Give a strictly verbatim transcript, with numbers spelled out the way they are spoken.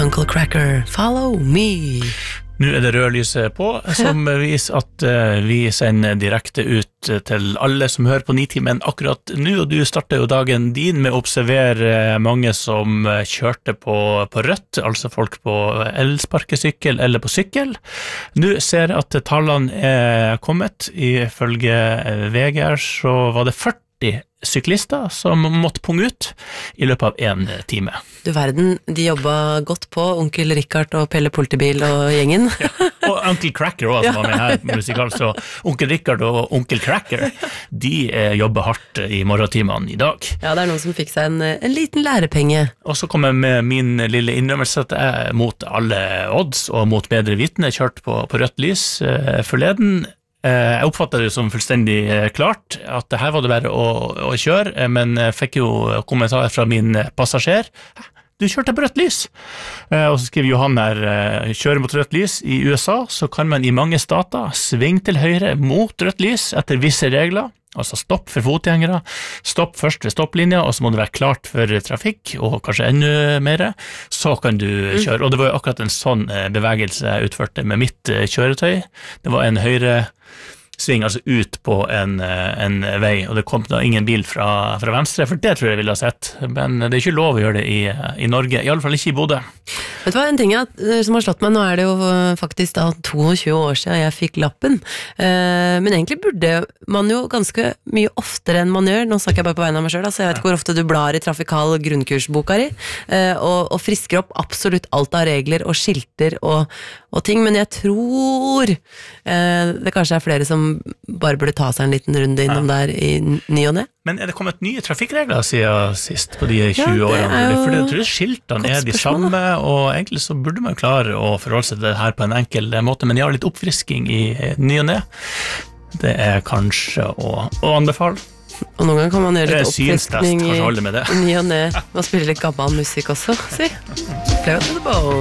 Uncle Cracker, Follow Me. Nå er det rødlyset på, som viser at vi sender direkte ut til alle som hører på Nitimen akkurat nå, og du starter jo dagen din med å observere mange som kjørte på, på rødt, altså folk på elsparkesykkel eller på sykkel. Nå ser jeg at tallene er kommet, ifølge V G R så var det førti syklister som måtte punge ut i løpet av en time. Du verden, de jobbet godt på, onkel Richard og Pelle Politibil og gjengen. Ja, og Uncle Cracker også, som var med her musikal, så onkel Richard og onkel Cracker, de eh, jobber hardt i morgentimene i dag. Ja, det er noen som fikk seg en, en liten lærepenge. Og så kommer jeg med min lille innrømmelse at jeg mot alle odds og mot bedre vitende kjørt på, på rødt lys eh, forleden. Jeg oppfattet det som fullstendig klart at det her var det bare å, å kjøre, men jeg fikk jo kommentarer fra min passasjer. Du kjørte på rødt lys. Og så skriver Johan her, kjøre mot rødt lys. I U S A så kan man i mange stater svinge til høyre mot rødt lys etter visse regler. Altså stopp for fotgjengere, stopp først ved stopplinja, og så må det være klart for trafikk, og kanskje enda mer, så kan du kjøre. Og det var jo akkurat en sånn bevegelse jeg utførte med mitt kjøretøy. Det var en høyre sving, altså ut på en, en vei, og det kom da ingen bil fra, fra venstre, for det tror jeg jeg ville ha sett, men det er ikke lov å gjøre det i, i Norge, i alle fall ikke i Bodø. Vet du hva, en ting jeg, som har slått meg, nå er det jo faktisk da tjueto år siden jeg fikk lappen, eh, men egentlig burde man jo ganske mye oftere enn man gjør, nå snakker jeg bare på vegne av meg selv, så jeg vet ikke hvor ofte du blar i trafikal grunnkursboka di, eh, og, og frisker opp absolutt alt av regler og skilter og, og ting, men jeg tror eh, det kanskje er flere som bare burde ta seg en liten runde innom ja. Der i ny og ne. Men er det kommet nye trafikkregler siden sist på de tjue ja, årene? Jo... For jeg tror skiltene er de samme, og egentlig så burde man klare å forholde seg til det her på en enkel måte, men jeg har litt oppfrisking i ny og ne. Det er kanskje å, å anbefale. Og noen ganger kan man gjøre litt oppfriskning i ny og ne. Man spiller litt gammel musikk også, si. Play to the bone.